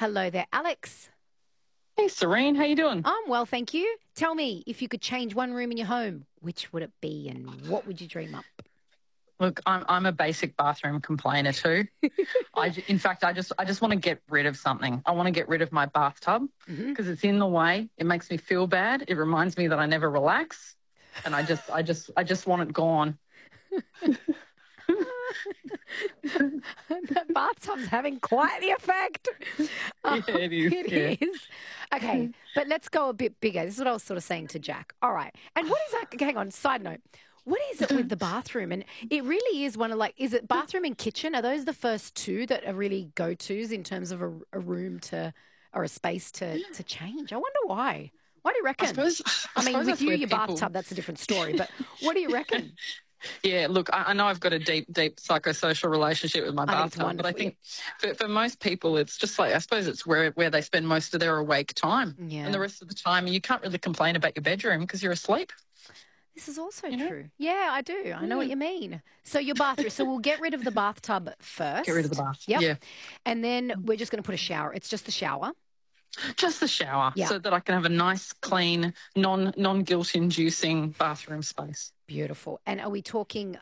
Hello there, Alex. Hey, Serene, how you doing? I'm well, thank you. Tell me, if you could change one room in your home, which would it be and what would you dream up? Look, I'm a basic bathroom complainer too. In fact, I just want to get rid of something. I want to get rid of my bathtub hmm because it's in the way. It makes me feel bad. It reminds me that I never relax, and I just want it gone. That bathtub's having quite the effect. Yeah, it is. Yeah. It is. Okay, but let's go a bit bigger. This is what I was sort of saying to Jack. All right. And what is that? Hang on, side note. What is it with the bathroom? And it really is one of is it bathroom and kitchen? Are those the first two that are really go-tos in terms of a room to, or a space to change? I wonder why. Why do you I reckon? suppose. I I mean, suppose with that's you, where your people. bathtub, that's a different story. But what do you reckon? Yeah, look, I know I've got a deep psychosocial relationship with my I think it's bathtub, but I wonderful. think for most people, it's just like, I suppose it's where they spend most of their awake time. And Yeah. the rest of the time, you can't really complain about your bedroom because you're asleep, This is also you know? true. Yeah, I do. I know what Yeah. you mean. So your bathroom. So we'll get rid of the bathtub Get rid of the first. bath. Yep. Yeah. And then we're just going to put a shower. It's just the shower. Just the shower Yeah. so that I can have a nice, clean, non guilt inducing bathroom space. Beautiful. And are we talking,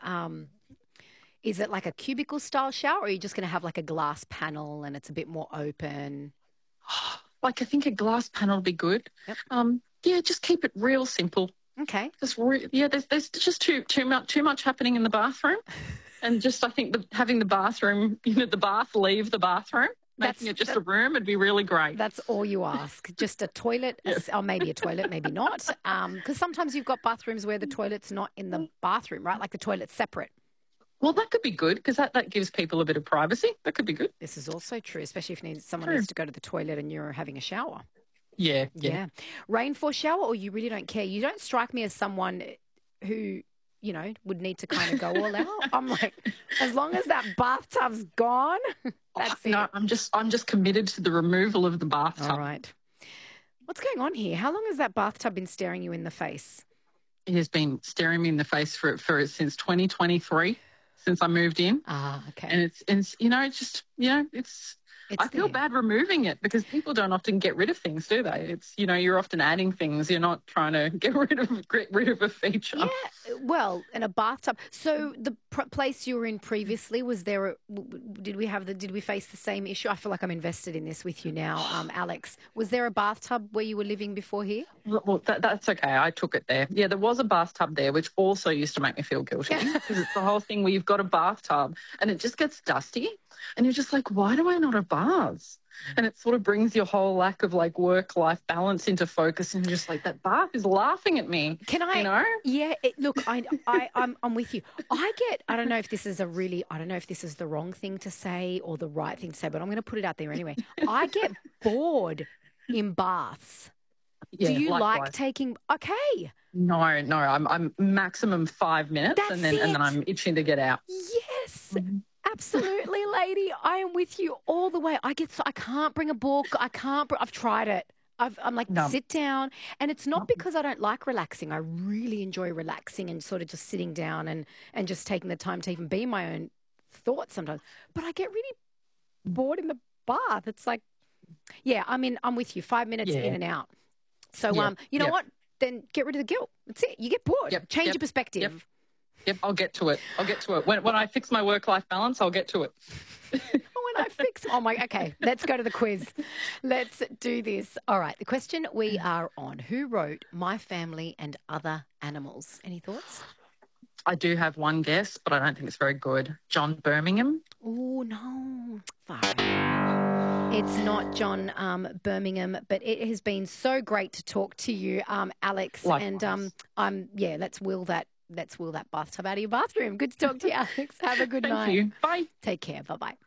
is it like a cubicle style shower or are you just going to have like a glass panel and it's a bit more open? Like, I think a glass panel would be good. Yep. Yeah, just keep it real simple. Okay. Yeah, there's just too much happening in the bathroom. And just, I think having the bathroom, the bath leave the bathroom, That's making it just that, a room, would be really great. that's all you ask. Just a toilet, Yeah. or maybe a toilet, maybe not. Because sometimes you've got bathrooms where the toilet's not in the bathroom, right? Like the toilet's separate. Well, that could be good because that gives people a bit of privacy. That could be good. This is also true, especially if someone True. needs to go to the toilet and you're having a shower. Yeah, yeah. Yeah. Rainfall shower, or you really don't care? You don't strike me as someone who, would need to kind of go all out. I'm like, as long as that bathtub's gone, that's it. No, I'm just committed to the removal of the bathtub. All right. What's going on here? How long has that bathtub been staring you in the face? It has been staring me in the face for since 2023, since I moved in, Ah, okay. and it's. It's I feel there. bad removing it because people don't often get rid of things, do they? It's you're often adding things. You're not trying to get rid of a feature. Yeah, well, in a bathtub. So the place you were in previously, was there? Did we face the same issue? I feel like I'm invested in this with you now, Alex. Was there a bathtub where you were living before here? Well, that's okay. I took it there. Yeah, there was a bathtub there, which also used to make me feel guilty because it's the whole thing where you've got a bathtub and it just gets dusty, and you're just like, why do I not have baths? And it sort of brings your whole lack of work-life balance into focus, and you're just like, that bath is laughing at me. Can I? You know? Yeah. Look, I'm with you. I don't know if this is I don't know if this is the wrong thing to say or the right thing to say, but I'm going to put it out there anyway. I get bored in baths. Do Yeah, you like likewise. taking? Okay. No, no. I'm maximum 5 minutes, That's and then it. I'm itching to get out. Yes. Mhm. Absolutely, lady. I am with you all the way. I can't bring a book. I've tried it. I'm like, No. sit down. And it's not because I don't like relaxing. I really enjoy relaxing and sort of just sitting down and just taking the time to even be in my own thoughts sometimes. But I get really bored in the bath. It's like, yeah, I'm with you. 5 minutes in Yeah. and out. So, Yeah. you know Yep. what? Then get rid of the guilt. That's it. You get bored. Yep. Change Yep. your perspective. Yep. Yep. I'll get to it. When I fix my work-life balance, I'll get to it. When I fix, oh my, okay, let's go to the quiz. Let's do this. All right, the question we are on: who wrote My Family and Other Animals? Any thoughts? I do have one guess, but I don't think it's very good. John Birmingham. Oh, no. Far out. It's not John Birmingham, but it has been so great to talk to you, Alex. And Likewise. let's wheel that bathtub out of your bathroom. Good to talk to you, Alex. Have a good Thank night. you. Bye. Take care. Bye bye.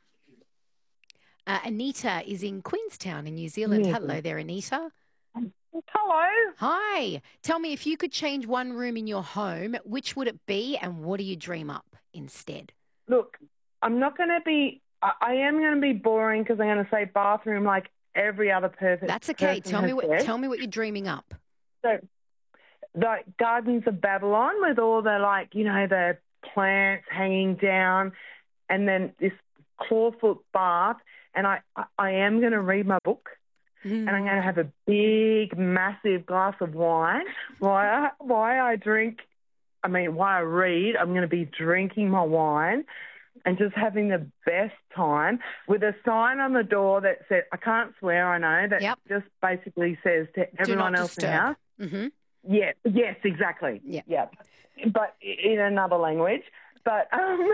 Anita is in Queenstown in New Zealand. Yes. Hello there, Anita. Hello. Hi. Tell me, if you could change one room in your home, which would it be and what do you dream up instead? Look, I'm not going to be. I am going to be boring because I'm going to say bathroom like every other person. That's okay. Tell me Tell me what you're dreaming up. So, the Gardens of Babylon with all the the plants hanging down, and then this clawfoot bath, and I am going to read my book. And I'm going to have a big, massive glass of wine. Why I read, I'm going to be drinking my wine and just having the best time with a sign on the door that says, I can't swear, I know, that just basically says to everyone else in the house. Mm-hmm. Yeah, yes, exactly. Yeah. But in another language. But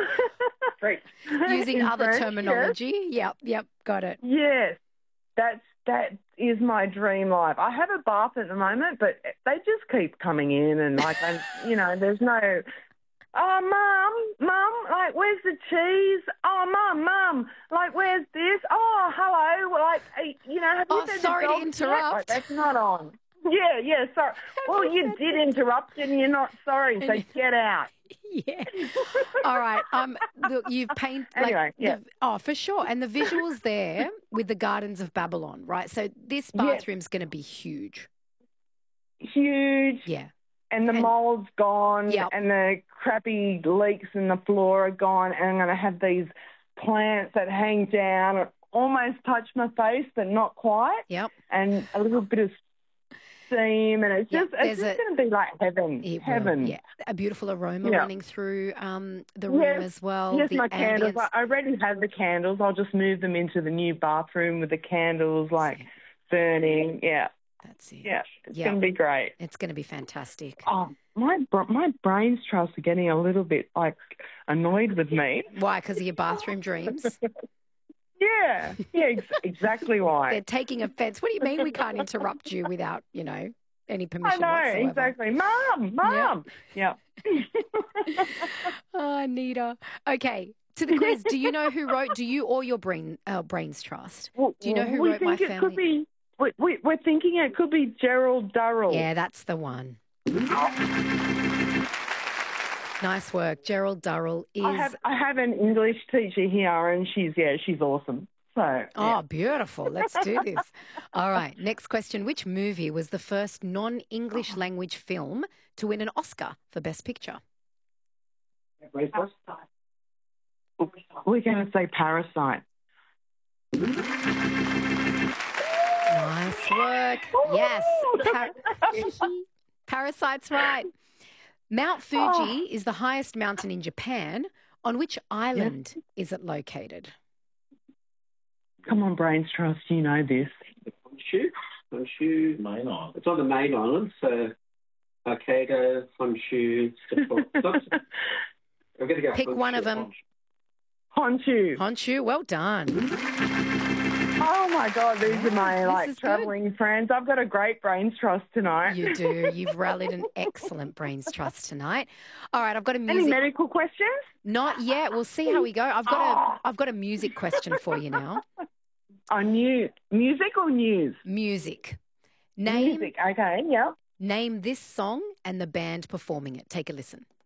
using other French, terminology. Yes. Yep, got it. Yes. That is my dream life. I have a bath at the moment, but they just keep coming in and there's no, oh, Mum, like, where's the cheese? Oh, Mum, like, where's this? Oh, hello, like, have you fed sorry the to dog interrupt. yet? Like, that's not on. Yeah, sorry. Well, you did interrupt and you're not sorry, so get out. Yeah. All right. Look, you've painted. Anyway, for sure. And the visuals there with the Gardens of Babylon, right? So this bathroom's going to be huge. Huge. Yeah. And the mold's gone, Yep. and the crappy leaks in the floor are gone, and I'm going to have these plants that hang down and almost touch my face, but not quite. Yep. And a little bit of steam, and it's just going to be like heaven. Heaven. Yeah. A beautiful aroma running through the room as well. Yes, the my candles. ambience. I already have the candles. I'll just move them into the new bathroom with the candles burning. Yeah. That's it. Yeah, it's going to be great. It's going to be fantastic. Oh, my brains trust are getting a little bit annoyed with me. Why? Because of your bathroom dreams? Yeah, exactly why. They're taking offence. What do you mean we can't interrupt you without, any permission I know, whatsoever? exactly. Mum. Yeah. Oh, Nita. Okay, to the quiz. Do you know who wrote, do you or your Brains Trust? Do you know who wrote My Family? We're thinking it could be Gerald Durrell. Yeah, that's the one. Nice work. Gerald Durrell is... I have an English teacher here, and she's awesome. So, Oh, beautiful. Let's do this. All right. Next question. Which movie was the first non-English language film to win an Oscar for Best Picture? We're going to say Parasite. Nice work. Yes. Parasite's right. Mount Fuji is the highest mountain in Japan. On which island is it located? Come on, Brains Trust, you know this. Honshu main island. It's on the main island, so Hokkaido, Honshu. I'm going to go Pick Honshu, one of them. Honshu. Honshu, well done. Oh, my God, these are my, is travelling friends. I've got a great Brains Trust tonight. You do. You've rallied an excellent Brains Trust tonight. All right, I've got a music... Any medical questions? Not yet. We'll see how we go. I've got a music question for you now. Music or news? Music. Music, okay, yeah. Name this song and the band performing it. Take a listen.